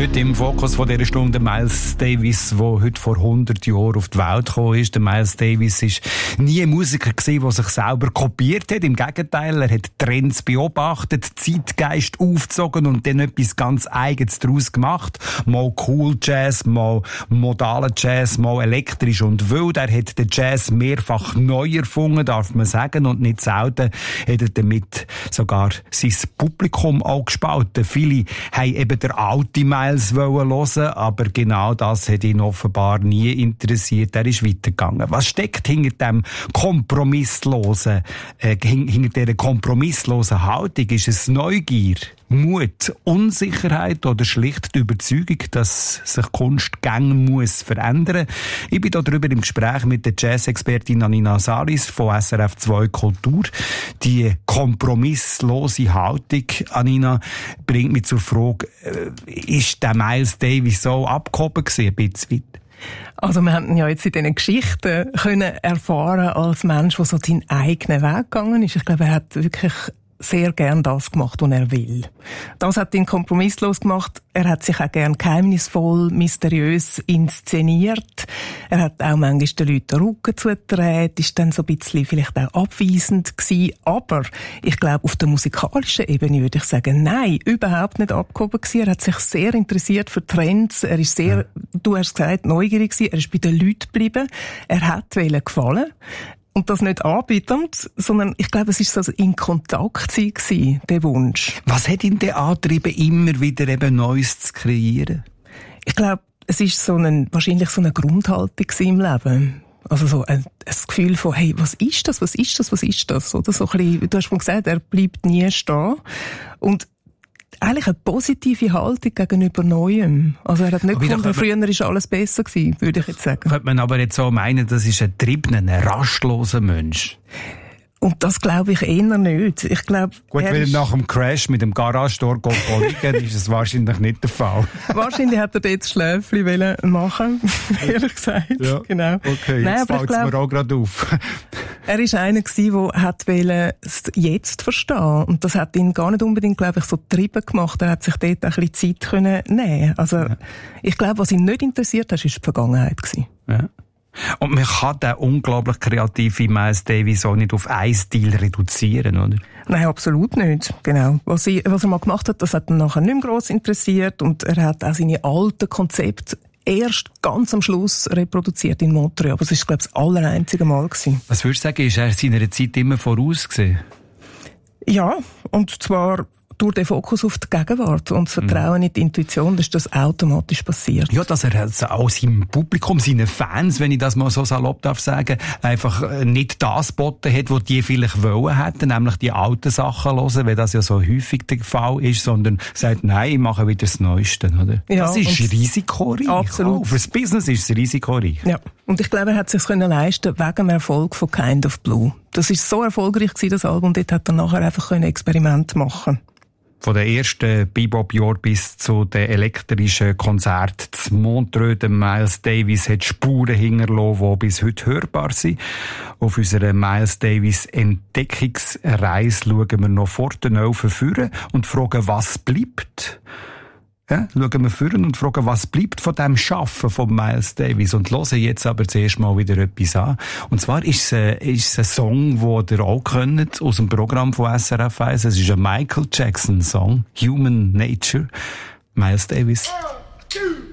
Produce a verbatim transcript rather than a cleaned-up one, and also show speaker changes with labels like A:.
A: Heute im Fokus von dieser Stunde Miles Davis, der heute vor hundert Jahren auf die Welt gekommen ist. Der Miles Davis war nie ein Musiker gewesen, der sich selber kopiert hat. Im Gegenteil, er hat Trends beobachtet, Zeitgeist aufgezogen und dann etwas ganz Eigenes daraus gemacht. Mal Cool Jazz, mal modalen Jazz, mal elektrisch und wild. Er hat den Jazz mehrfach neu erfunden, darf man sagen. Und nicht selten hat er damit sogar sein Publikum auch gespalten. Viele haben eben der alte Miles hören, aber genau das hat ihn offenbar nie interessiert. Er ist weitergegangen. Was steckt hinter dem kompromisslosen, äh, hinter dieser kompromisslosen Haltung? Ist es Neugier, Mut, Unsicherheit oder schlicht die Überzeugung, dass sich Kunst gängig muss verändern? Ich bin darüber im Gespräch mit der Jazz-Expertin Anina Salis von S R F zwei Kultur. Die kompromisslose Haltung, Anina, bringt mich zur Frage, ist der Miles Davis so abgehoben gewesen, ein bisschen weit?
B: Also wir haben ja jetzt in diesen Geschichten können erfahren als Mensch, der so seinen eigenen Weg gegangen ist. Ich glaube, er hat wirklich sehr gern das gemacht, was er will. Das hat ihn kompromisslos gemacht. Er hat sich auch gern geheimnisvoll, mysteriös inszeniert. Er hat auch manchmal den Leuten den Rücken zugedreht, ist dann so ein bisschen vielleicht auch abweisend gewesen. Aber ich glaube, auf der musikalischen Ebene würde ich sagen, nein, überhaupt nicht abgehoben gewesen. Er hat sich sehr interessiert für Trends. Er ist sehr, du hast gesagt, neugierig gewesen. Er ist bei den Leuten geblieben. Er hat wollen gefallen. Und das nicht anbietend, sondern ich glaube, es war so in Kontakt sein, der Wunsch.
A: Was hat ihn denn angetrieben, immer wieder eben Neues zu kreieren?
B: Ich glaube, es war so ein, wahrscheinlich so eine Grundhaltung im Leben. Also so ein, ein Gefühl von, hey, was ist das, was ist das, was ist das? Oder so ein bisschen, du hast schon gesagt, er bleibt nie stehen. Und eigentlich eine positive Haltung gegenüber Neuem. Also er hat nicht gefunden, früher war alles besser gewesen, würde ich jetzt sagen.
A: Könnte man aber jetzt so meinen, das ist ein triebener, ein rastloser Mensch?
B: Und das glaube ich eher nicht. Ich glaube,
A: gut, wenn er nach dem Crash mit dem Garage-Tor liegen, ist es wahrscheinlich nicht der Fall.
B: Wahrscheinlich hat er dort das Schläfchen machen, ehrlich gesagt. Ja,
A: genau. Okay, jetzt fällt es mir auch gerade auf.
B: Er war einer gewesen, der hat es jetzt verstehen. Und das hat ihn gar nicht unbedingt, glaube ich, so getrieben gemacht. Er hat sich dort ein bisschen Zeit können nehmen. Also, ja. Ich glaube, was ihn nicht interessiert hat, war die Vergangenheit gewesen.
A: Ja. Und man kann den unglaublich kreativen Miles Davis auch nicht auf einen Stil reduzieren, oder?
B: Nein, absolut nicht. Genau. Was, ich, was er mal gemacht hat, das hat ihn nachher nicht mehr gross interessiert. Und er hat auch seine alten Konzepte erst ganz am Schluss reproduziert in Montreal. Aber es war, glaube ich, das allereinzige Mal gewesen.
A: Was würdest du sagen, ist er seiner Zeit immer voraus gewesen?
B: Ja, und zwar durch den Fokus auf die Gegenwart und das Vertrauen in die Intuition, dass das automatisch passiert.
A: Ja, dass er also auch seinem Publikum, seinen Fans, wenn ich das mal so salopp darf sagen, einfach nicht das geboten hat, was die vielleicht wollen hätten, nämlich die alten Sachen hören, weil das ja so häufig der Fall ist, sondern sagt, nein, ich mache wieder das Neueste, oder? Ja, das ist risikoreich.
B: Absolut.
A: Auch fürs Business ist es risikoreich.
B: Ja. Und ich glaube, er hat es sich leisten wegen dem Erfolg von Kind of Blue. Das ist so erfolgreich gewesen, das Album, dort hat er nachher einfach ein Experiment machen.
A: Von den ersten Bebop-Jahren bis zu den elektrischen Konzerten zu Montreux, der Miles Davis hat Spuren hinterlassen, die bis heute hörbar sind. Auf unserer Miles Davis Entdeckungsreise schauen wir noch vor den Elfen führen und fragen, was bleibt. Ja, schauen wir führen und fragen, was bleibt von dem Schaffen von Miles Davis. Und hören jetzt aber zuerst mal wieder etwas an. Und zwar ist es, äh, ist es ein Song, den ihr auch kennt, aus dem Programm von S R F eins. Es ist ein Michael Jackson Song, Human Nature. Miles Davis.
C: One, two.